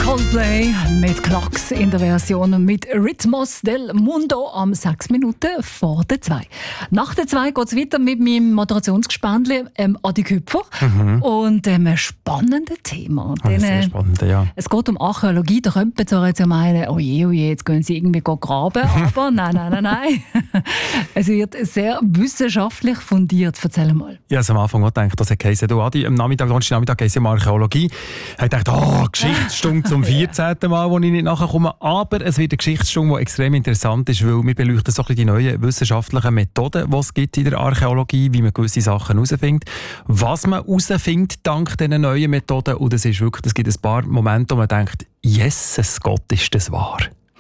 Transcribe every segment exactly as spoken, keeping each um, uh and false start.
Coldplay mit Clocks in der Version mit Ritmos del Mundo am sechs Minuten vor der zwei. Nach der zwei geht es weiter mit meinem Moderationsgespendli ähm, Adi Küpfer mhm. und ähm, einem spannenden Thema. Oh, Denn, sehr spannend, ja. Es geht um Archäologie. Da könnte man zwar jetzt ja meinen, oh je, oh je, jetzt gehen sie irgendwie graben, aber nein, nein, nein, nein. Es wird sehr wissenschaftlich fundiert. Erzähl mal. Ich habe am Anfang auch gedacht, das heisst, du Adi, am Nachmittag, Donnerstag Nachmittag heisst es um Archäologie. Ich habe gedacht, oh, Geschichtsstunde zum vierzehnten Mal, wo ich nicht nachkomme. Aber es wird eine Geschichtsstunde, die extrem interessant ist, weil wir beleuchten so ein bisschen die neuen wissenschaftlichen Methoden, die es gibt in der Archäologie, wie man gewisse Sachen herausfindet, was man herausfindet dank diesen neuen Methoden. Und es ist wirklich, es gibt ein paar Momente, wo man denkt, Jesus Gott, ist das wahr?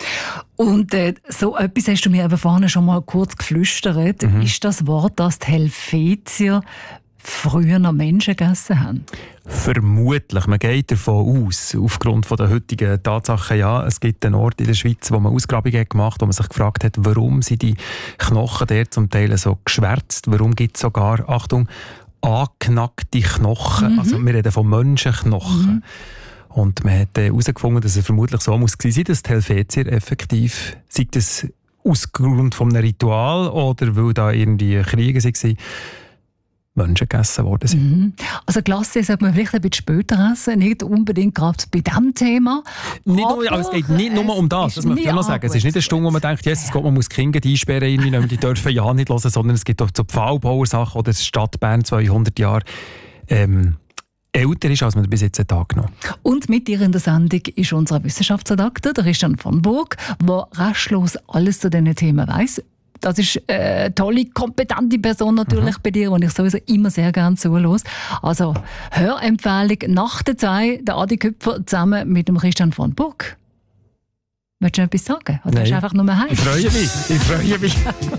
Und äh, so etwas hast du mir eben vorhin schon mal kurz geflüstert. Mhm. Ist das Wort, dass die Helvetier früher noch Menschen gegessen haben? Vermutlich. Man geht davon aus, aufgrund der heutigen Tatsachen, ja, es gibt einen Ort in der Schweiz, wo man Ausgrabungen gemacht hat, wo man sich gefragt hat, warum sind die Knochen der zum Teil so geschwärzt, warum gibt es sogar, Achtung, angeknackte Knochen, mhm. also wir reden von Menschenknochen. Mhm. Und man hat herausgefunden, äh, dass es vermutlich so muss gewesen sein, dass die Helvetier effektiv, sei das aus Grund von einem Ritual oder weil da irgendwie Kriege waren, Menschen gegessen worden sind. Mhm. Also Glasse sollte man vielleicht ein bisschen später essen, nicht unbedingt gerade bei diesem Thema. Nicht nur, aber es geht nicht nur um das, das möchte ich noch sagen. Es ist nicht eine Stunde, wo man denkt, Jesus Gott, man muss Kinder einsperren, irgendwie, die dürfen ja nicht hören, sondern es gibt auch so Pfahlbauersachen oder die Stadt Bern zweihundert Jahre ähm, älter ist, als man bis jetzt angenommen hat. Und mit dir in der Sendung ist unser Wissenschaftsredakteur, der Christian von Burg, der restlos alles zu diesen Themen weiss. Das ist eine tolle, kompetente Person natürlich mhm. bei dir, und ich sowieso immer sehr gerne zuhöre. Also Hörempfehlung nach der zwei, der Adi Küpfer zusammen mit dem Christian von Burg. Willst du noch etwas sagen? Oder hast du einfach nur heim? Ich freue mich, ich freue mich.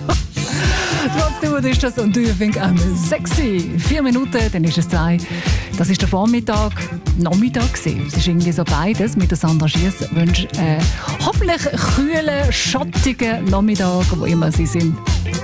Trotzdem ist das und du findest ähm, sexy. Vier Minuten, dann ist es zwei. Das ist der Vormittag, Nachmittag gewesen. Es ist irgendwie so beides. Mit der Sandra Schiess wünsche äh, hoffentlich kühlen, schattigen Nachmittag, wo immer sie sind.